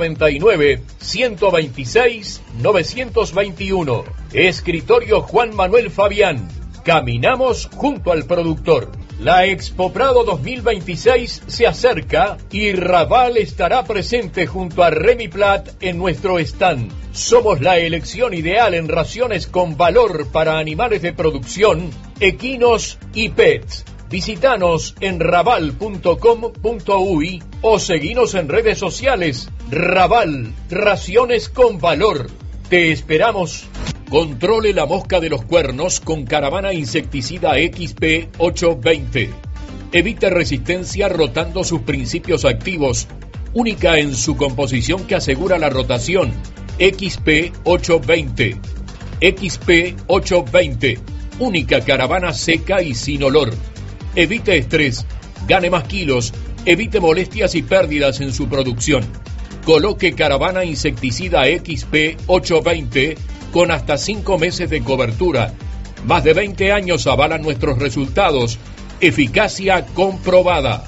099-126-921. Escritorio Juan Manuel Fabián. Caminamos junto al productor. La Expo Prado 2026 se acerca y Raval estará presente junto a Remiplat en nuestro stand. Somos la elección ideal en raciones con valor para animales de producción, equinos y pets. Visítanos en raval.com.uy o seguinos en redes sociales. Raval, raciones con valor. Te esperamos. Controle la mosca de los cuernos con Caravana Insecticida XP 820. Evite resistencia rotando sus principios activos, única en su composición que asegura la rotación. XP 820. XP 820. Única caravana seca y sin olor. Evite estrés, gane más kilos, evite molestias y pérdidas en su producción. Coloque Caravana Insecticida XP 820 con hasta 5 meses de cobertura. Más de 20 años avalan nuestros resultados. Eficacia comprobada.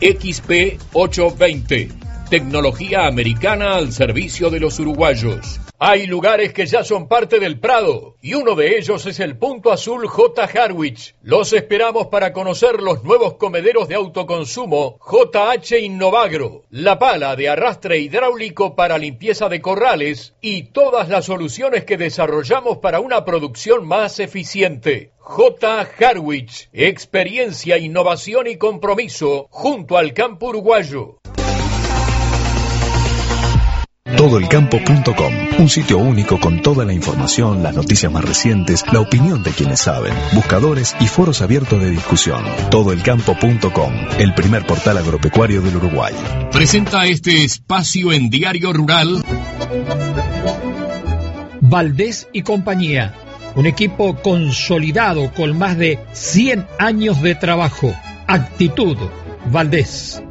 XP 820. Tecnología americana al servicio de los uruguayos. Hay lugares que ya son parte del Prado y uno de ellos es el Punto Azul J. Harwich. Los esperamos para conocer los nuevos comederos de autoconsumo JH Innovagro, la pala de arrastre hidráulico para limpieza de corrales y todas las soluciones que desarrollamos para una producción más eficiente. J. Harwich, experiencia, innovación y compromiso junto al campo uruguayo. Todoelcampo.com, un sitio único con toda la información, las noticias más recientes, la opinión de quienes saben, buscadores y foros abiertos de discusión. Todoelcampo.com, el primer portal agropecuario del Uruguay. Presenta este espacio en Diario Rural. Valdés y compañía, un equipo consolidado con más de 100 años de trabajo. Actitud Valdés.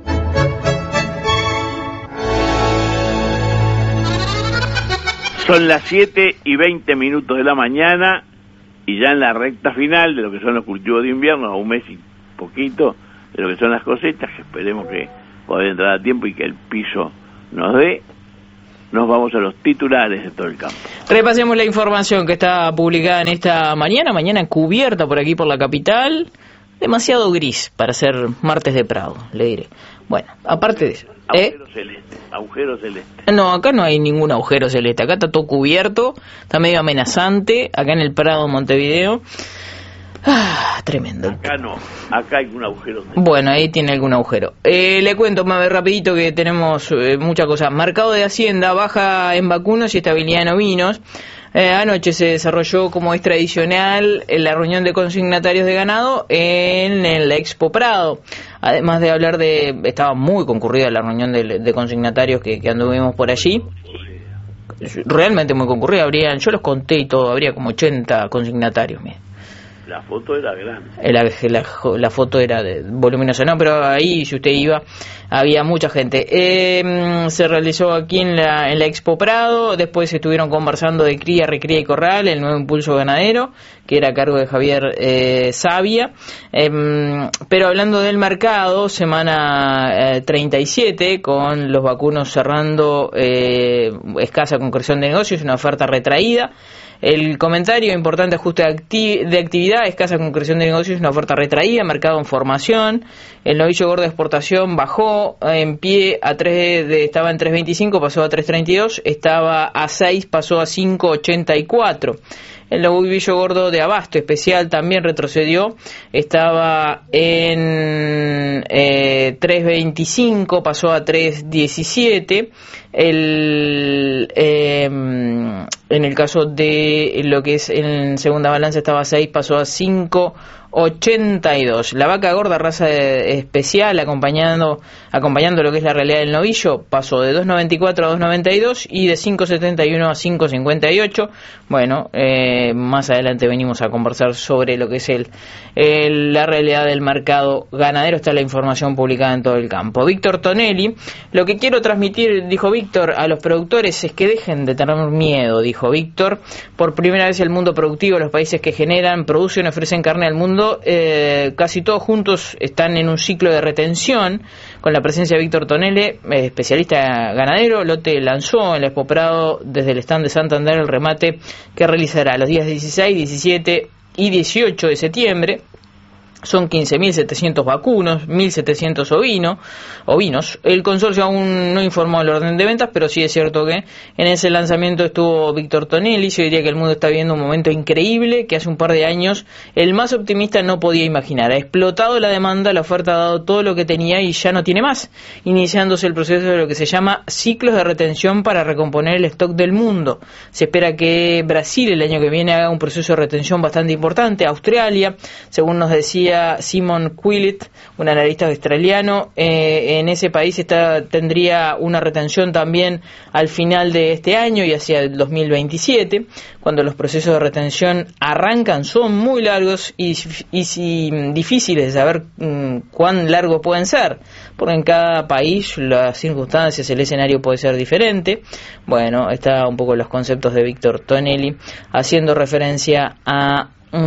Son las 7:20 de la mañana y ya en la recta final de lo que son los cultivos de invierno, a un mes y poquito de lo que son las cosechas, que esperemos que pueda entrar a tiempo y que el piso nos dé. Nos vamos a los titulares de todo el campo. Repasemos la información que está publicada en esta mañana cubierta por aquí por la capital, demasiado gris para ser martes de Prado, le diré. Bueno, aparte de eso. Agujero celeste. No, acá no hay ningún agujero celeste, acá está todo cubierto, está medio amenazante, acá en el Prado, Montevideo. Tremendo. Acá no, acá hay un agujero celeste. Bueno, ahí tiene algún agujero. Le cuento más rapidito que tenemos muchas cosas. Mercado de Hacienda, baja en vacunos y estabilidad en ovinos. Anoche se desarrolló, como es tradicional, la reunión de consignatarios de ganado en la Expo Prado. Además de hablar estaba muy concurrida la reunión de consignatarios que anduvimos por allí. Realmente muy concurrida, yo los conté y todo, habría como 80 consignatarios. Mira. La foto era grande. La foto era voluminosa, no, pero ahí, si usted iba, había mucha gente. Se realizó aquí en la Expo Prado, después estuvieron conversando de cría, recría y corral, el nuevo impulso ganadero, que era a cargo de Javier Sabia. Pero hablando del mercado, semana 37, con los vacunos cerrando escasa concreción de negocios, una oferta retraída. El comentario: importante ajuste de actividad, escasa concreción de negocios, una oferta retraída, mercado en formación. El novillo gordo de exportación bajó en pie estaba en 3.25, pasó a 3.32, estaba a 6, pasó a 5.84. El novillo gordo de abasto especial también retrocedió, estaba en 3.25, pasó a 3.17. En el caso de lo que es en segunda balanza estaba a 6, pasó a 5.82. La vaca gorda raza especial, acompañando lo que es la realidad del novillo, pasó de 2.94 a 2.92 y de 5.71 a 5.58. Bueno, más adelante venimos a conversar sobre lo que es la realidad del mercado ganadero. Está la información publicada en todo el campo. Víctor Tonelli: lo que quiero transmitir, dijo Víctor, a los productores es que dejen de tener miedo, dijo Víctor. Por primera vez el mundo productivo, los países que generan, producen, ofrecen carne al mundo, casi todos juntos están en un ciclo de retención. Con la presencia de Víctor Tonelli, especialista ganadero, Lote lanzó en la Expo Prado desde el stand de Santander el remate que realizará los días 16, 17 y 18 de septiembre. Son 15.700 vacunos, 1.700 ovinos. El consorcio aún no informó el orden de ventas, pero sí es cierto que en ese lanzamiento estuvo Víctor Tonelli. Yo diría que el mundo está viviendo un momento increíble que hace un par de años el más optimista no podía imaginar. Ha explotado la demanda, la oferta ha dado todo lo que tenía y ya no tiene más, iniciándose el proceso de lo que se llama ciclos de retención para recomponer el stock del mundo. Se espera que Brasil el año que viene haga un proceso de retención bastante importante, Australia, según nos decía Simon Quillett, un analista australiano, en ese país tendría una retención también al final de este año y hacia el 2027. Cuando los procesos de retención arrancan son muy largos y difíciles de saber cuán largos pueden ser, porque en cada país las circunstancias, el escenario puede ser diferente. Bueno, está un poco los conceptos de Víctor Tonelli haciendo referencia a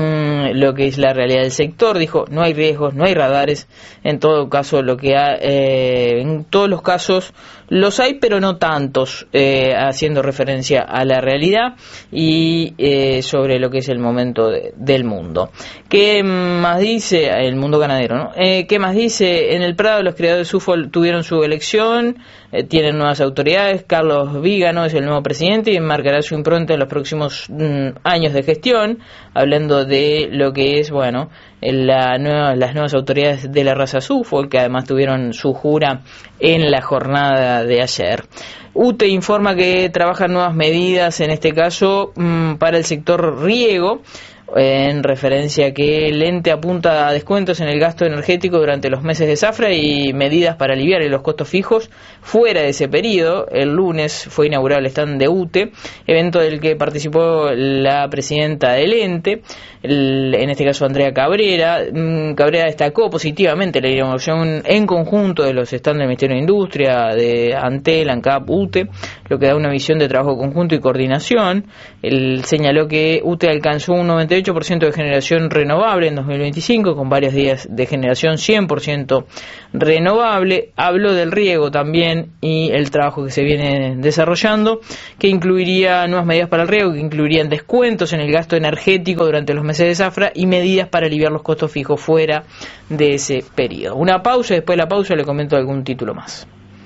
lo que es la realidad del sector. Dijo, no hay riesgos, no hay radares. En todo caso, en todos los casos los hay, pero no tantos, haciendo referencia a la realidad y sobre lo que es el momento del mundo. ¿Qué más dice el mundo ganadero, ¿no? ¿Qué más dice? En el Prado los criadores de SUFOL tuvieron su elección, tienen nuevas autoridades. Carlos Vígano es el nuevo presidente y enmarcará su impronta en los próximos años de gestión, hablando de lo que es, bueno, las nuevas autoridades de la raza SUFOL, que además tuvieron su jura en la jornada de ayer. UTE informa que trabajan nuevas medidas, en este caso para el sector riego, en referencia a que el ente apunta a descuentos en el gasto energético durante los meses de zafra y medidas para aliviar los costos fijos fuera de ese periodo. El lunes fue inaugurado el stand de UTE, evento del que participó la presidenta del ente, en este caso Andrea Cabrera. Cabrera destacó positivamente la inauguración en conjunto de los stands del Ministerio de Industria, de Antel, ANCAP, UTE, lo que da una visión de trabajo conjunto y coordinación. Él señaló que UTE alcanzó un 98% de generación renovable en 2025, con varios días de generación 100% renovable. Habló del riego también y el trabajo que se viene desarrollando, que incluiría nuevas medidas para el riego, que incluirían descuentos en el gasto energético durante los meses de zafra y medidas para aliviar los costos fijos fuera de ese periodo. Una pausa y después de la pausa le comento algún título más.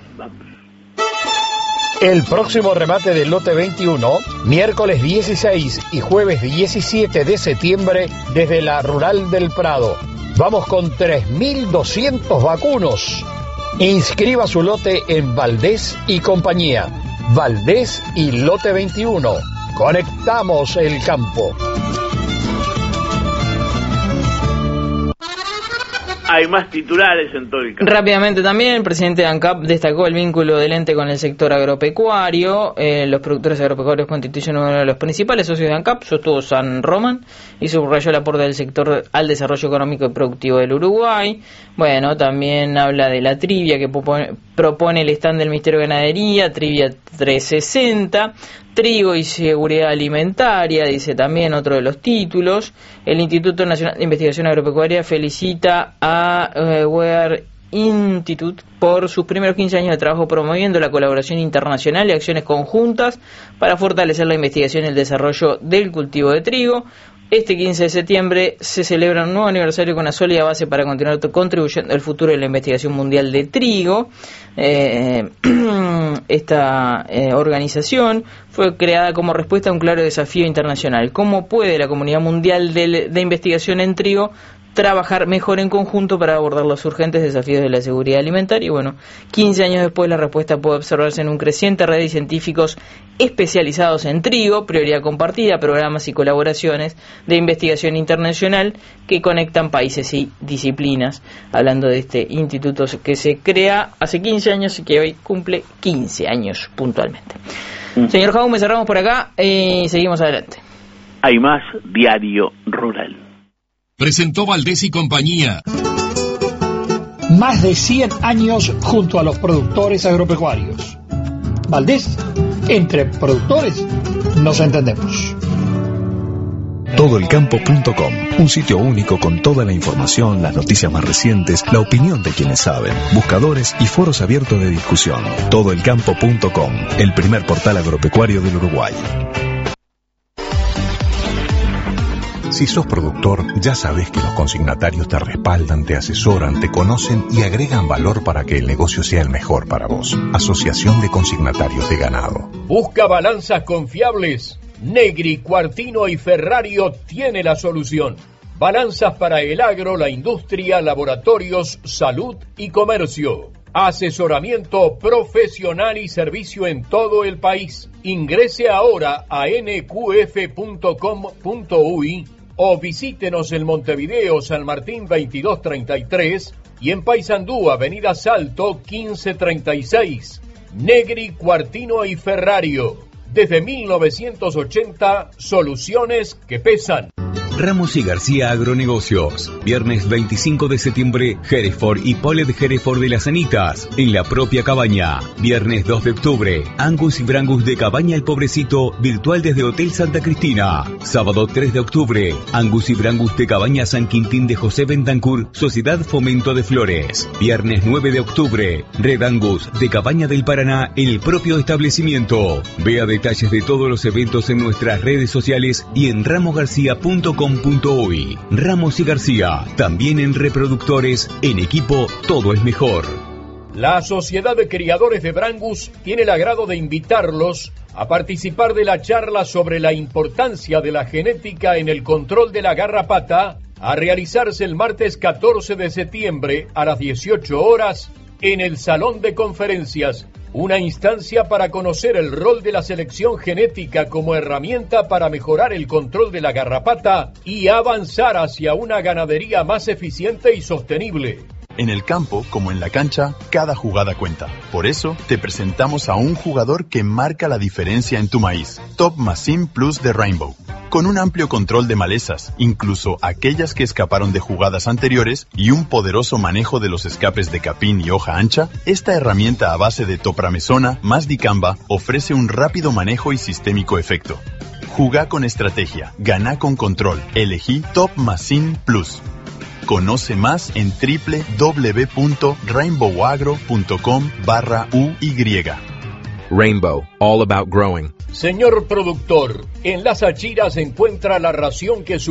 El próximo remate del lote 21, miércoles 16 y jueves 17 de septiembre, desde la Rural del Prado. Vamos con 3.200 vacunos. Inscriba su lote en Valdés y compañía. Valdés y lote 21. Conectamos el campo. Hay más titulares en todo el campo. Rápidamente también, el presidente de ANCAP destacó el vínculo del ente con el sector agropecuario. Los productores agropecuarios constituyen uno de los principales socios de ANCAP, sostuvo San Román, y subrayó el aporte del sector al desarrollo económico y productivo del Uruguay. Bueno, también habla de la trivia que propone el stand del Ministerio de Ganadería, Trivia 360. Trigo y seguridad alimentaria, dice también otro de los títulos. El Instituto Nacional de Investigación Agropecuaria felicita a Wear Institute por sus primeros 15 años de trabajo promoviendo la colaboración internacional y acciones conjuntas para fortalecer la investigación y el desarrollo del cultivo de trigo. Este 15 de septiembre se celebra un nuevo aniversario con una sólida base para continuar contribuyendo al futuro de la investigación mundial de trigo. Esta organización fue creada como respuesta a un claro desafío internacional. ¿Cómo puede la comunidad mundial de investigación en trigo trabajar mejor en conjunto para abordar los urgentes desafíos de la seguridad alimentaria? Y bueno, 15 años después la respuesta puede observarse en un creciente red de científicos especializados en trigo, prioridad compartida, programas y colaboraciones de investigación internacional que conectan países y disciplinas. Hablando de este instituto que se crea hace 15 años y que hoy cumple 15 años puntualmente. Señor Jaume, cerramos por acá y seguimos adelante. Hay más Diario Rural. Presentó Valdés y compañía. Más de 100 años junto a los productores agropecuarios. Valdés, entre productores nos entendemos. Todoelcampo.com, un sitio único con toda la información, las noticias más recientes, la opinión de quienes saben, buscadores y foros abiertos de discusión. Todoelcampo.com, el primer portal agropecuario del Uruguay. Si sos productor, ya sabes que los consignatarios te respaldan, te asesoran, te conocen y agregan valor para que el negocio sea el mejor para vos. Asociación de Consignatarios de Ganado. Busca balanzas confiables. Negri, Cuartino y Ferrario tiene la solución. Balanzas para el agro, la industria, laboratorios, salud y comercio. Asesoramiento profesional y servicio en todo el país. Ingrese ahora a nqf.com.uy o visítenos en Montevideo, San Martín 2233 y en Paysandú, Avenida Salto 1536. Negri, Cuartino y Ferrario. Desde 1980, soluciones que pesan. Ramos y García Agronegocios. Viernes 25 de septiembre, Hereford y Polet Hereford de las Anitas, en la propia cabaña. Viernes 2 de octubre, Angus y Brangus de Cabaña El Pobrecito, virtual desde Hotel Santa Cristina. Sábado 3 de octubre, Angus y Brangus de Cabaña San Quintín de José Bentancur, Sociedad Fomento de Flores. Viernes 9 de octubre, Red Angus de Cabaña del Paraná, en el propio establecimiento. Vea detalles de todos los eventos en nuestras redes sociales y en ramosgarcia.com.uy. Ramos y García, también en reproductores, en equipo todo es mejor. La Sociedad de Criadores de Brangus tiene el agrado de invitarlos a participar de la charla sobre la importancia de la genética en el control de la garrapata, a realizarse el martes 14 de septiembre a las 18 horas en el Salón de Conferencias, una instancia para conocer el rol de la selección genética como herramienta para mejorar el control de la garrapata y avanzar hacia una ganadería más eficiente y sostenible. En el campo, como en la cancha, cada jugada cuenta. Por eso, te presentamos a un jugador que marca la diferencia en tu maíz. Top Machine Plus de Rainbow. Con un amplio control de malezas, incluso aquellas que escaparon de jugadas anteriores, y un poderoso manejo de los escapes de capín y hoja ancha, esta herramienta a base de topramesona más dicamba ofrece un rápido manejo y sistémico efecto. Jugá con estrategia, ganá con control. Elegí Top Machine Plus. Conoce más en www.rainbowagro.com/UY. Rainbow, all about growing. Señor productor, en Las Achiras encuentra la ración que su